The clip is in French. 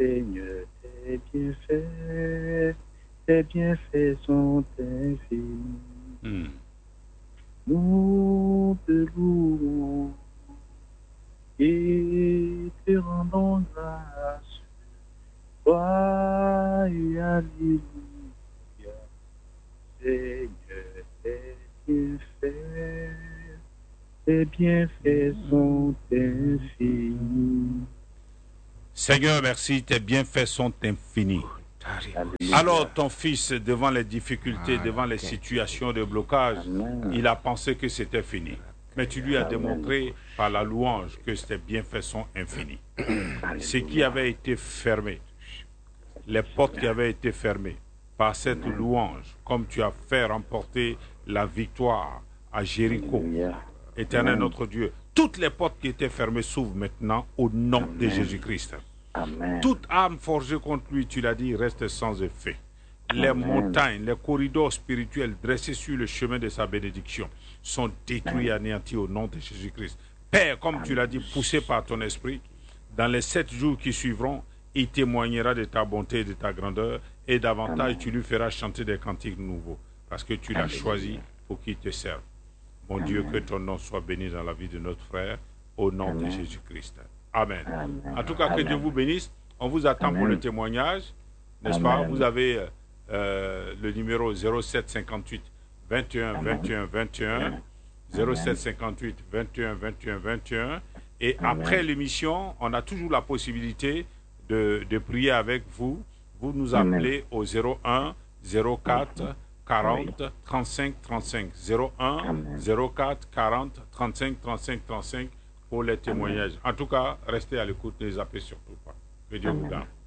Seigneur, tes bienfaits sont infinis. Nous te louons et te rendons grâce. Toi et alléluia, Seigneur, tes bienfaits sont infinis. Seigneur, merci, tes bienfaits sont infinis. Alors ton fils, devant les difficultés, devant les situations de blocage, il a pensé que c'était fini. Mais tu lui as démontré par la louange que tes bienfaits sont infinis. Ce qui avait été fermé, les portes qui avaient été fermées, par cette louange, comme tu as fait remporter la victoire à Jéricho, Éternel notre Dieu, toutes les portes qui étaient fermées s'ouvrent maintenant au nom de Jésus-Christ. Toute arme forgée contre lui, tu l'as dit, reste sans effet. Les montagnes, les corridors spirituels dressés sur le chemin de sa bénédiction sont détruits et anéantis au nom de Jésus-Christ. Père, comme tu l'as dit, poussé par ton esprit, dans les 7 jours qui suivront, il témoignera de ta bonté et de ta grandeur, et davantage tu lui feras chanter des cantiques nouveaux, parce que tu l'as choisi pour qu'il te serve. Mon Dieu, que ton nom soit béni dans la vie de notre frère, au nom de Jésus-Christ. Amen. En tout cas, que Dieu vous bénisse. On vous attend pour le témoignage, n'est-ce pas? Vous avez le numéro 07 58 21 21 21, 07 58 21 21 21. Et après l'émission, on a toujours la possibilité de prier avec vous. Vous nous appelez au 01 04 40 35 35. 01 04 40 35 35 35 pour les témoignages. En tout cas, restez à l'écoute, ne les appelez surtout pas. Que Dieu vous garde.